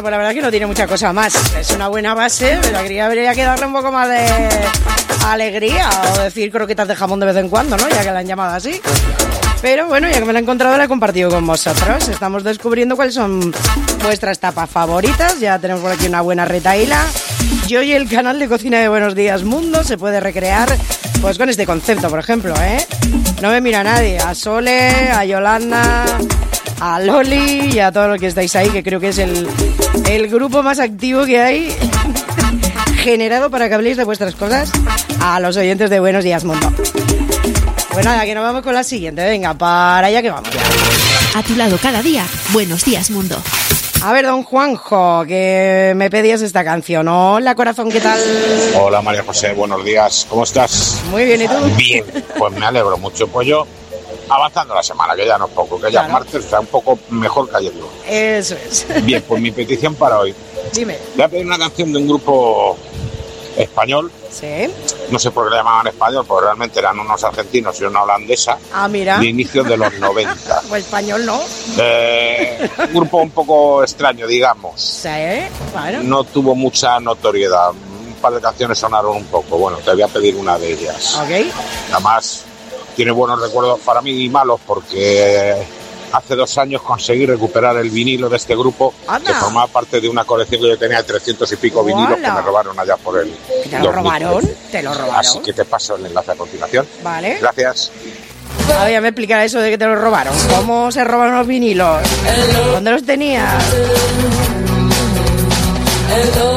pues la verdad es que no tiene mucha cosa más. Es una buena base, pero habría que darle un poco más de alegría o decir croquetas de jamón de vez en cuando, ¿no? Ya que la han llamado así. Pero bueno, ya que me la he encontrado, la he compartido con vosotros. Estamos descubriendo cuáles son vuestras tapas favoritas. Ya tenemos por aquí una buena retahíla. Yo y el canal de cocina de Buenos Días Mundo se puede recrear pues con este concepto, por ejemplo, ¿eh? No me mira nadie. A Sole, a Yolanda, a Loli y a todos los que estáis ahí, que creo que es el grupo más activo que hay generado para que habléis de vuestras cosas a los oyentes de Buenos Días Mundo. Pues nada, que nos vamos con la siguiente. Venga, para allá que vamos ya. A tu lado cada día, Buenos Días Mundo. A ver, don Juanjo, que me pedías esta canción. Hola, corazón, ¿qué tal? Hola, María José, buenos días. ¿Cómo estás? Muy bien, ¿y tú? Bien, pues me alegro mucho. Pues yo, avanzando la semana, que ya no es poco, que ya es martes, está un poco mejor que ayer. Eso es. Bien, pues mi petición para hoy. Dime. Voy a pedir una canción de un grupo español. Sí. No sé por qué le llamaban español, porque realmente eran unos argentinos y una holandesa. Ah, mira. De inicios de los 90. Pues español no. Un grupo un poco extraño, digamos. Sí, bueno. No tuvo mucha notoriedad. Un par de canciones sonaron un poco. Bueno, te voy a pedir una de ellas. Ok. Además, tiene buenos recuerdos para mí y malos, porque hace 2 años conseguí recuperar el vinilo de este grupo. ¡Anda! Que formaba parte de una colección que yo tenía de 300 y pico vinilos que me robaron allá por el ¿Te lo robaron? ¿Te lo robaron? Así que te paso el enlace a continuación. Vale. Gracias. A ver, ya me explicará eso de que te lo robaron. ¿Cómo se robaron los vinilos? ¿Dónde los tenías?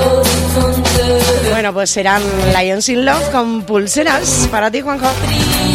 Bueno, pues serán Lions in Love con pulseras para ti, Juanjo.